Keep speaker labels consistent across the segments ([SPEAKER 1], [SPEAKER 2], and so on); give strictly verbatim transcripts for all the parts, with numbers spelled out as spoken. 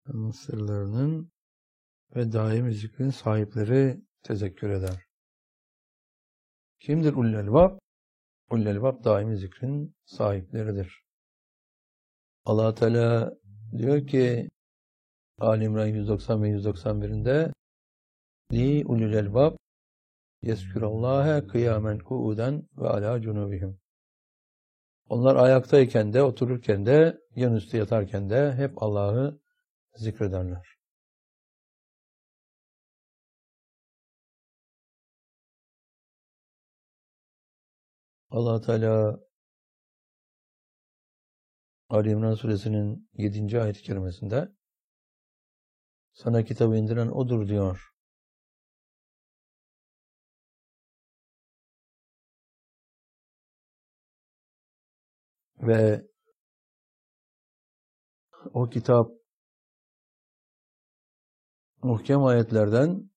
[SPEAKER 1] sırlarının ve daimi zikrin sahipleri tezekkür eder. Kimdir ulul elbab? Ulul elbab daimi zikrin sahipleridir. Allah Teala diyor ki Ali İmran yüz doksan ve yüz doksan birinde li ulul elbab yezkurallâhe kıyamen kuuden ve alâ cunubihim. Onlar ayaktayken de, otururken de, yanüstü yatarken de hep Allah'ı zikrederler. Allah Teala Ali İmran suresinin yedinci ayet-i kerimesinde sana kitabı indiren odur diyor. Ve o kitap muhkem ayetlerden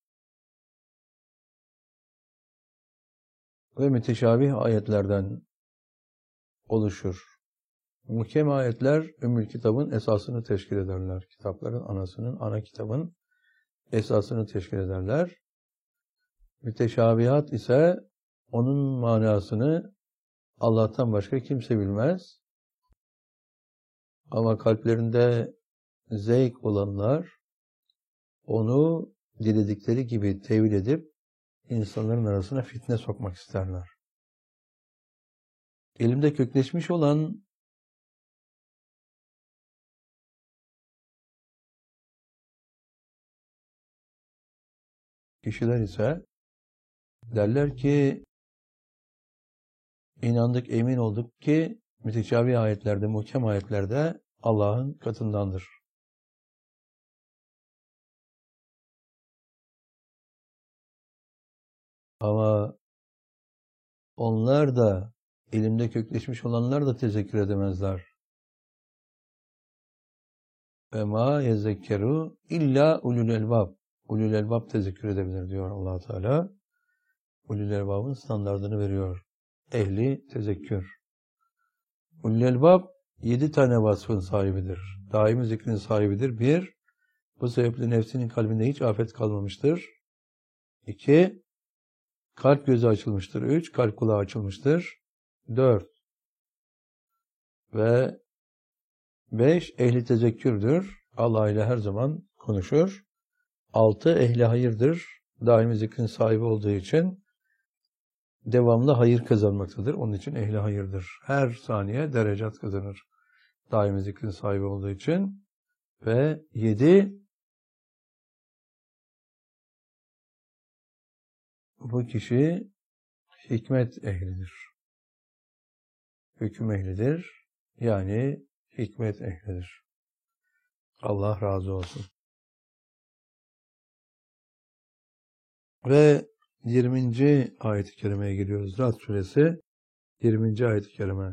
[SPEAKER 1] ve müteşabih ayetlerden oluşur. Muhkem ayetler Ümmül Kitab'ın esasını teşkil ederler. Kitapların anasının, ana kitabın esasını teşkil ederler. Müteşabihat ise onun manasını Allah'tan başka kimse bilmez. Ama kalplerinde zevk olanlar onu diledikleri gibi tevil edip insanların arasına fitne sokmak isterler. İlimde kökleşmiş olan kişiler ise derler ki inandık, emin olduk ki müteşabih ayetlerde, muhkem ayetlerde Allah'ın katındandır. Ama onlar da, ilimde kökleşmiş olanlar da tezekkür edemezler. Ve ma yezekkeru illa ulul elbab. Ulul elbab tezekkür edebilir diyor Allah Teala. Ulul elbabın standardını veriyor. Ehli tezekkür. Ulul elbab yedi tane vasfın sahibidir. Daimi zikrin sahibidir. Bir, bu sebeple nefsinin kalbinde hiç afet kalmamıştır. İki, kalp gözü açılmıştır. Üç, kalp kulağı açılmıştır. Dört ve beş, ehli tezekkürdür. Allah ile her zaman konuşur. Altı, ehli hayırdır. Daimi zikrin sahibi olduğu için devamlı hayır kazanmaktadır. Onun için ehli hayırdır. Her saniye derecat kazanır. Daimi zikrin sahibi olduğu için. Ve yedi, bu kişi hikmet ehlidir. Hüküm ehlidir. Yani hikmet ehlidir. Allah razı olsun. Ve yirminci ayet-i kerimeye giriyoruz. Rad suresi yirminci ayet-i kerime.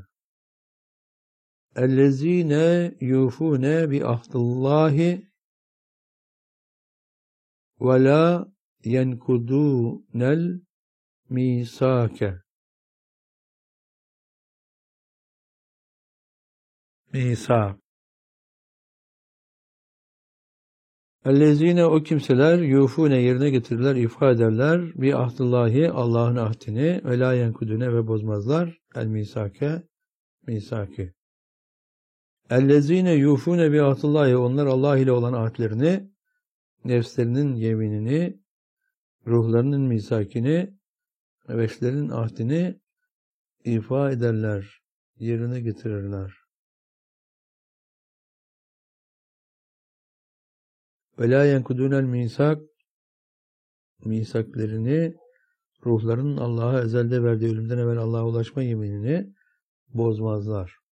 [SPEAKER 1] Ellezine yufune bi ahdillahi ve la yenkudunel misake. Misak. Ellezine o kimseler yufune yerine getirirler, ifa ederler bi ahdillahi Allah'ın ahdini ve la yenkudune ve bozmazlar el misake misaki. Ellezine yufune bi ahdillahi onlar Allah ile olan ahdlerini, nefslerinin yeminini, ruhlarının misakini, nefslerinin ahdini ifa ederler, yerine getirirler. Ve la yenkudunel misak, misaklerini, ruhlarının Allah'a ezelde verdiği ölümden evvel Allah'a ulaşma yeminini bozmazlar.